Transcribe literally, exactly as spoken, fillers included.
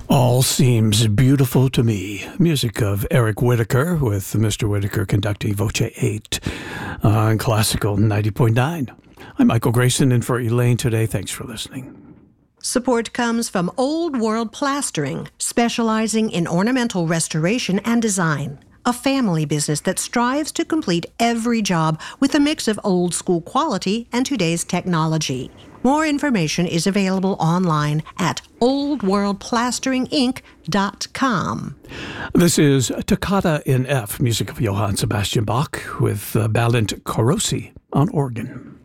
All seems beautiful to me. Music of Eric Whitacre with Mister Whitacre conducting Voce eight on Classical ninety point nine. I'm Michael Grayson in for Elaine today. Thanks for listening. Support comes from Old World Plastering, specializing in ornamental restoration and design. A family business that strives to complete every job with a mix of old school quality and today's technology. More information is available online at old world plastering inc dot com. This is Toccata in F, music of Johann Sebastian Bach with uh, Balint Corrosi on organ.